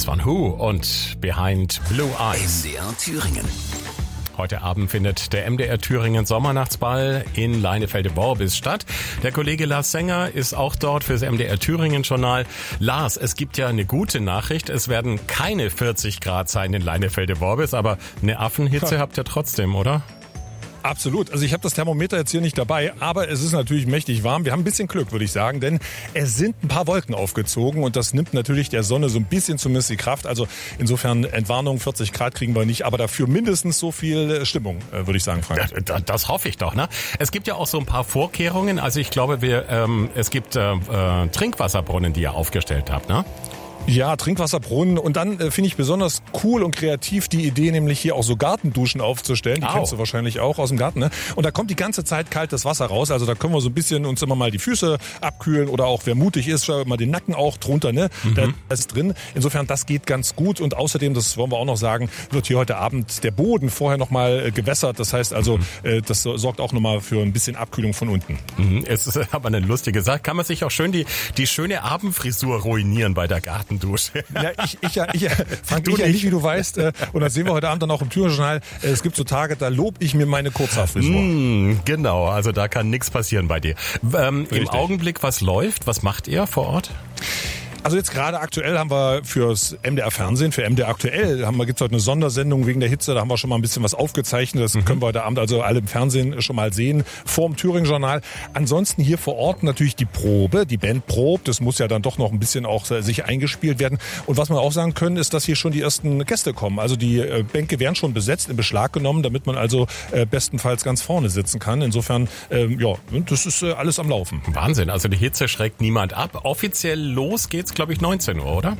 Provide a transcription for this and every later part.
Das waren Who und Behind Blue Eyes. MDR Thüringen. Heute Abend findet der MDR Thüringen Sommernachtsball in Leinefelde-Worbis statt. Der Kollege Lars Sänger ist auch dort fürs MDR Thüringen Journal. Lars, es gibt ja eine gute Nachricht. Es werden keine 40 Grad sein in Leinefelde-Worbis, aber eine Affenhitze habt ihr trotzdem, oder? Absolut. Also ich habe das Thermometer jetzt hier nicht dabei, aber es ist natürlich mächtig warm. Wir haben ein bisschen Glück, würde ich sagen, denn es sind ein paar Wolken aufgezogen und das nimmt natürlich der Sonne so ein bisschen zumindest die Kraft. Also insofern Entwarnung, 40 Grad kriegen wir nicht, aber dafür mindestens so viel Stimmung, würde ich sagen, Frank. Das hoffe ich doch, ne? Es gibt ja auch so ein paar Vorkehrungen. Also ich glaube, es gibt Trinkwasserbrunnen, die ihr aufgestellt habt, ne? Ja, Trinkwasserbrunnen und dann finde ich besonders cool und kreativ die Idee, nämlich hier auch so Gartenduschen aufzustellen. Die kennst du wahrscheinlich auch aus dem Garten, ne? Und da kommt die ganze Zeit kaltes Wasser raus. Also da können wir so ein bisschen uns immer mal die Füße abkühlen oder auch, wer mutig ist, mal den Nacken auch drunter, ne? Da ist drin. Insofern, das geht ganz gut und außerdem, das wollen wir auch noch sagen, wird hier heute Abend der Boden vorher nochmal gewässert. Das heißt also, das sorgt auch nochmal für ein bisschen Abkühlung von unten. Es ist aber eine lustige Sache. Kann man sich auch schön die schöne Abendfrisur ruinieren bei der Gartendusche. Ja, Frank, du nicht, wie du weißt. Und das sehen wir heute Abend dann auch im Thüringen-Journal. Es gibt so Tage, da lobe ich mir meine Kurzhaarfrisur. Genau, also da kann nichts passieren bei dir. Im Augenblick, was läuft? Was macht ihr vor Ort? Also jetzt gerade aktuell haben wir fürs MDR Fernsehen, für MDR Aktuell, gibt's heute eine Sondersendung wegen der Hitze, da haben wir schon mal ein bisschen was aufgezeichnet, das können wir heute Abend also alle im Fernsehen schon mal sehen, vorm Thüringen-Journal. Ansonsten hier vor Ort natürlich die Probe, die Band probt, das muss ja dann doch noch ein bisschen auch sich eingespielt werden. Und was wir auch sagen können, ist, dass hier schon die ersten Gäste kommen. Also die Bänke werden schon besetzt, in Beschlag genommen, damit man also bestenfalls ganz vorne sitzen kann. Insofern, das ist alles am Laufen. Wahnsinn, also die Hitze schreckt niemand ab. Offiziell los geht's, glaube ich, 19 Uhr, oder?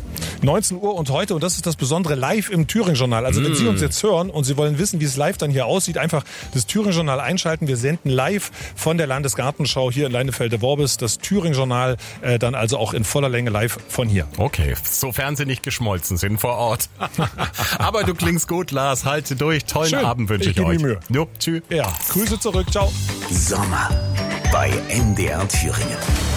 19 Uhr und heute, und das ist das Besondere, live im Thüringen-Journal. Also wenn Sie uns jetzt hören und Sie wollen wissen, wie es live dann hier aussieht, einfach das Thüringen-Journal einschalten. Wir senden live von der Landesgartenschau hier in Leinefelde-Worbis das Thüringen-Journal dann also auch in voller Länge live von hier. Okay, sofern Sie nicht geschmolzen sind vor Ort. Aber du klingst gut, Lars. Halte durch. Tollen Abend wünsche ich euch. Mühe. Jo, tschüss. Ja, Grüße zurück. Ciao. Sommer bei MDR Thüringen.